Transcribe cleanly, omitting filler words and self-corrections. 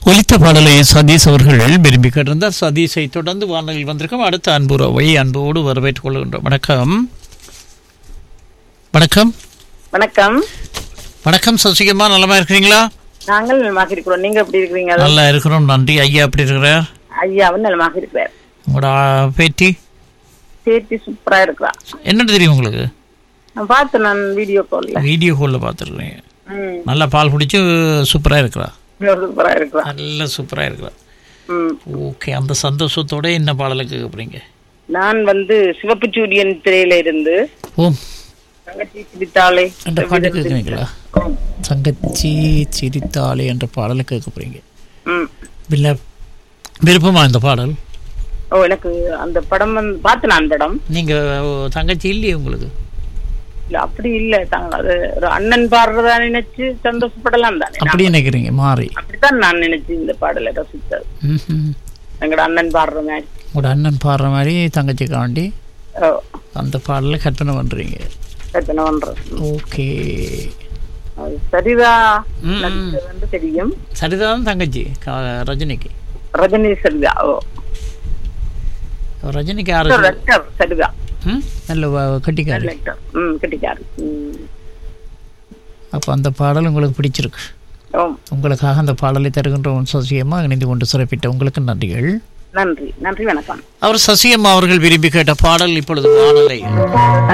ஒலித்த பாடலை சதீஷ் அவர்கள் விரும்பி கேட்டிருந்தார். சதீஷை தொடர்ந்து வானொலியில் வந்திருக்கோம். அடுத்த அன்புறவை அன்போடு வரவேற்றுக் கொள்கின்றோம். வணக்கம். வணக்கம். வணக்கம். வணக்கம். சசிகமா, நலமா இருக்கிறீங்களா? நாங்கள் நலமாக இருக்கிறோம். நீங்க எப்படி இருக்கிறீங்க? நல்லா இருக்கிறோம், நன்றி. ஐயா எப்படி இருக்கிறார்? ஐயாவும் நலமாக இருக்கிறார். உங்களோட பேட்டி சூப்பரா இருக்கிறா. என்ன தெரியும் உங்களுக்கு? நான் பார்த்தேன், நான் வீடியோ கால்ல பார்த்துருக்கேன். நல்லா பால் குடிச்சு சூப்பரா இருக்கிறா. சூப்பரா இருக்கிறா. நல்ல சூப்பரா இருக்கிறா. ஓகே, அந்த சந்தோஷத்தோட என்ன பாடலை கேட்குறீங்க? நான் சிவப்பு சூரியன் திரையில இருந்து தங்கச்சி சிரித்தாளே என்ற பாடலை கேட்குறீங்களா? தங்கச்சி சிரித்தாளே என்ற பாடலை கேட்க போறீங்க. விருப்பமா இந்த பாடல்? எனக்கு அந்த படம் பார்த்து நான் படம். நீங்க தங்கச்சி இல்லையே உங்களுக்கு? இல்ல, அப்படி இல்ல. அது ஒரு அண்ணன் பாடுறதா நினைச்சு சந்தோஷப்படலாம் தானே. அப்படி நினைக்கிறீங்க? மாறி அப்படித்தான் நான் நினைச்சு இந்த பாடலை ரசித்தது. எங்களோட அண்ணன் பாடுற மாதிரி. உங்களோட அண்ணன் பாடுற மாதிரி தங்கச்சிக்காண்டி அந்த பாடலை கற்பனை பண்றீங்க? கற்பனை பண்றேன். ஓகே. சரிதா தெரியும். சரிதான் தங்கச்சி ரஜினிக்கு. ரஜினி சரிதா. ரஜினிக்கு சரிதா. நல்ல கட்டிக்காரு. அப்போ அந்த பாடல் உங்களுக்கு பிடிச்சிருக்கு. உங்களுக்காக அந்த பாடலை தருகின்ற சசியம்மா இணைந்து கொண்டு சிறப்பிட்ட உங்களுக்கு நன்றிகள். நன்றி. நன்றி, வணக்கம். அவர் சசியம்மா அவர்கள் விரும்பி கேட்ட பாடல் இப்பொழுது வானலை